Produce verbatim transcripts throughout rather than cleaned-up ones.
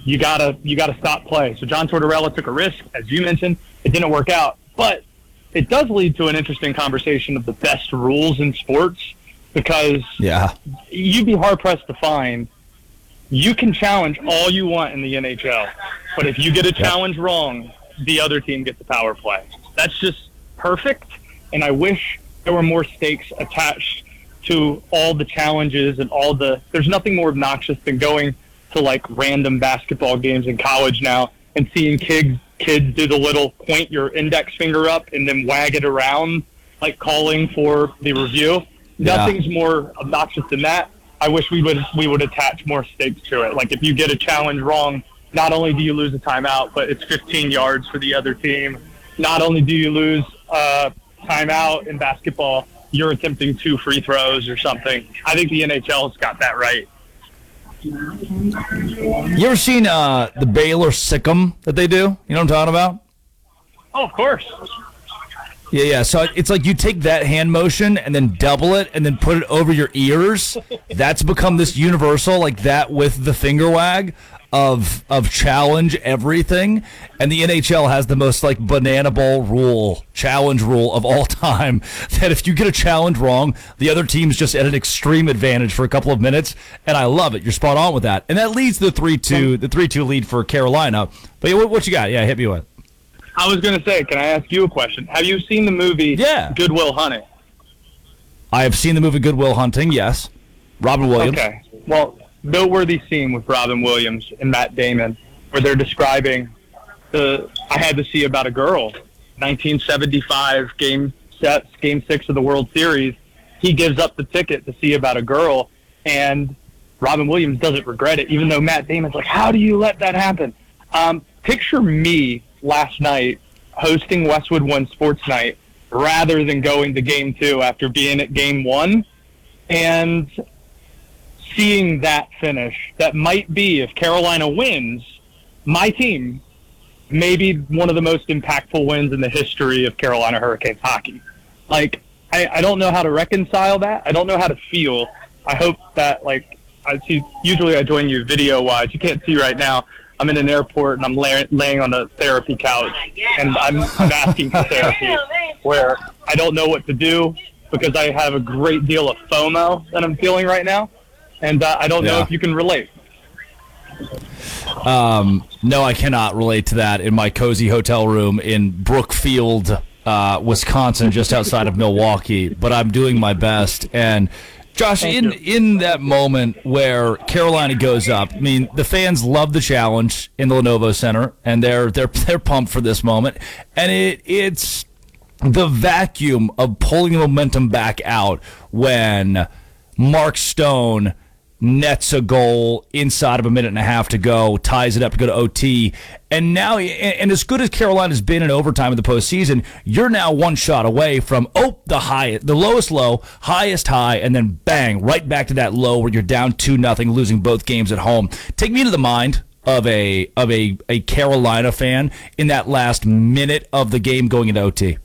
you gotta you gotta stop play. So John Tortorella took a risk, as you mentioned. It didn't work out, but it does lead to an interesting conversation of the best rules in sports, because yeah. you'd be hard pressed to find. You can challenge all you want in the N H L, but if you get a challenge yep. wrong, the other team gets the power play. That's just perfect, and I wish there were more stakes attached to all the challenges and all the – there's nothing more obnoxious than going to, like, random basketball games in college now and seeing kids kids do the little point your index finger up and then wag it around, like calling for the review. Yeah. Nothing's more obnoxious than that. I wish we would we would attach more stakes to it. Like, if you get a challenge wrong, not only do you lose a timeout, but it's fifteen yards for the other team. Not only do you lose a timeout in basketball, you're attempting two free throws or something. I think the N H L's got that right. You ever seen uh, the Baylor Sick'em that they do? You know what I'm talking about? Oh, of course. Yeah, yeah. So it's like you take that hand motion and then double it and then put it over your ears. That's become this universal, like that with the finger wag of of challenge everything. And the N H L has the most like banana ball rule, challenge rule of all time, that if you get a challenge wrong, the other team's just at an extreme advantage for a couple of minutes. And I love it. You're spot on with that. And that leads to the three two, the three two lead for Carolina. But what, what you got? Yeah, hit me with. I was going to say, can I ask you a question? Have you seen the movie yeah. Good Will Hunting? I have seen the movie Good Will Hunting, yes. Robin Williams. Okay. Well, noteworthy scene with Robin Williams and Matt Damon where they're describing the I Had to See About a Girl, nineteen seventy-five game sets, game six of the World Series. He gives up the ticket to see About a Girl, and Robin Williams doesn't regret it, even though Matt Damon's like, how do you let that happen? Um, picture me last night hosting Westwood One Sports Night rather than going to game two after being at game one and seeing that finish. That might be, if Carolina wins, my team, maybe one of the most impactful wins in the history of Carolina Hurricanes hockey. Like, I, I don't know how to reconcile that. I don't know how to feel. I hope that, like, I see, usually I join you video-wise. You can't see right now. I'm in an airport and I'm lay, laying on a therapy couch, and I'm, I'm asking for therapy where I don't know what to do because I have a great deal of FOMO that I'm feeling right now, and uh, I don't yeah. know if you can relate. Um, no, I cannot relate to that in my cozy hotel room in Brookfield, uh, Wisconsin, just outside of Milwaukee, but I'm doing my best. And Josh, in, in that moment where Carolina goes up, I mean, the fans love the challenge in the Lenovo Center, and they're they're they're pumped for this moment. And it it's the vacuum of pulling the momentum back out when Mark Stone nets a goal inside of a minute and a half to go, ties it up to go to O T. And now, and as good as Carolina's been in overtime in the postseason, you're now one shot away from, oh, the high, the lowest low, highest high, and then bang, right back to that low where you're down two nothing, losing both games at home. Take me into the mind of a of a, a Carolina fan in that last minute of the game going into O T.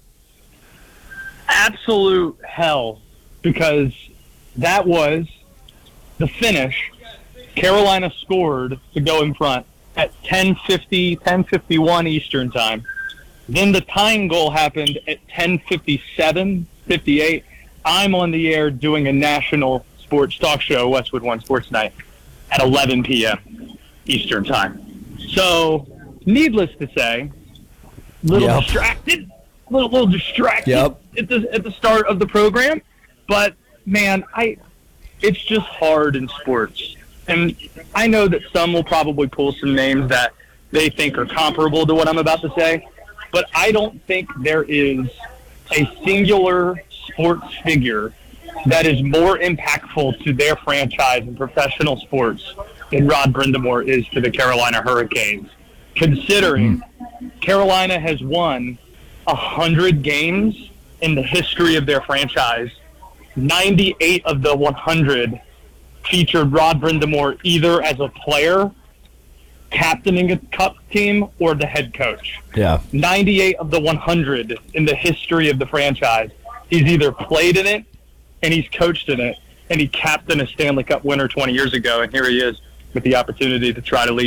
Absolute hell, because that was the finish. Carolina scored to go in front at ten fifty, ten fifty-one Eastern time. Then the tying goal happened at ten fifty-seven, fifty-eight. I'm on the air doing a national sports talk show, Westwood One Sports Night, at eleven p.m. Eastern time. So, needless to say, a little yep. distracted, a little, little distracted yep. at the at the start of the program. But, man, I... it's just hard in sports. And I know that some will probably pull some names that they think are comparable to what I'm about to say, but I don't think there is a singular sports figure that is more impactful to their franchise in professional sports than Rod Brind'Amour is to the Carolina Hurricanes, considering Carolina has won one hundred games in the history of their franchise. ninety-eight of the one hundred featured Rod Brind'Amour either as a player, captaining a cup team, or the head coach. Yeah. ninety-eight of the one hundred in the history of the franchise. He's either played in it, and he's coached in it, and he captained a Stanley Cup winner twenty years ago, and here he is with the opportunity to try to lead